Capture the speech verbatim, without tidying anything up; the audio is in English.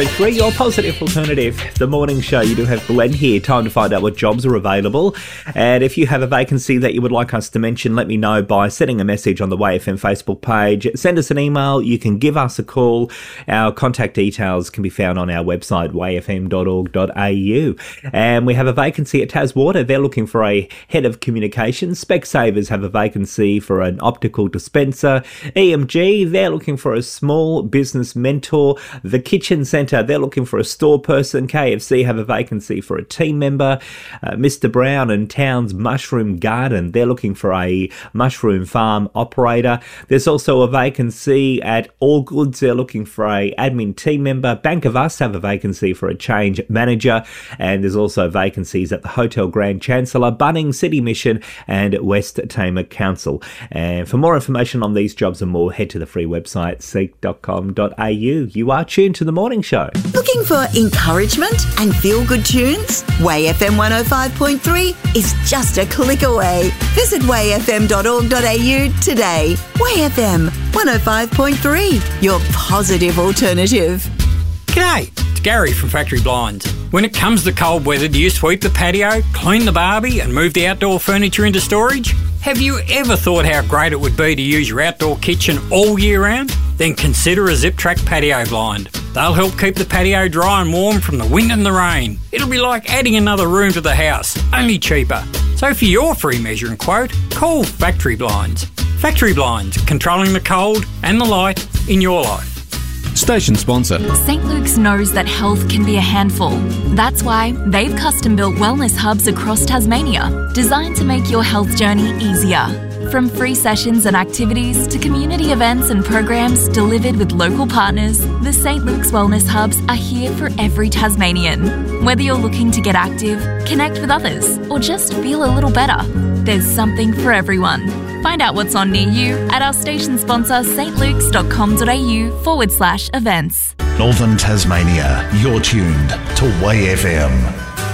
Three, your positive alternative. The morning show, you do have Glenn here. Time to find out what jobs are available. And if you have a vacancy that you would like us to mention, let me know by sending a message on the Way F M Facebook page. Send us an email. You can give us a call. Our contact details can be found on our website, way f m dot org dot a u. And we have a vacancy at Taswater. They're looking for a head of communications. Specsavers have a vacancy for an optical dispenser. E M G, they're looking for a small business mentor. The Kitchen Centre, they're looking for a store person. K F C have a vacancy for a team member. Uh, Mister Brown and Town's Mushroom Garden, they're looking for a mushroom farm operator. There's also a vacancy at All Goods. They're looking for a admin team member. Bank of Us have a vacancy for a change manager. And there's also vacancies at the Hotel Grand Chancellor, Bunnings City Mission and West Tamar Council. And for more information on these jobs and more, head to the free website seek dot com dot a u. You are tuned to The Morning Show. Looking for encouragement and feel-good tunes? Way F M one oh five point three is just a click away. Visit way f m dot org dot a u today. Way F M one oh five point three, your positive alternative. G'day, it's Gary from Factory Blinds. When it comes to cold weather, do you sweep the patio, clean the barbie and move the outdoor furniture into storage? Have you ever thought how great it would be to use your outdoor kitchen all year round? Then consider a Zip Track patio blind. They'll help keep the patio dry and warm from the wind and the rain. It'll be like adding another room to the house, only cheaper. So for your free measuring quote, call Factory Blinds. Factory Blinds, controlling the cold and the light in your life. Station sponsor. Saint Luke's knows that health can be a handful. That's why they've custom-built wellness hubs across Tasmania, designed to make your health journey easier. From free sessions and activities to community events and programs delivered with local partners, the Saint Luke's Wellness Hubs are here for every Tasmanian. Whether you're looking to get active, connect with others, or just feel a little better, there's something for everyone. Find out what's on near you at our station sponsor s t lukes dot com dot a u forward slash events. Northern Tasmania, you're tuned to Way F M.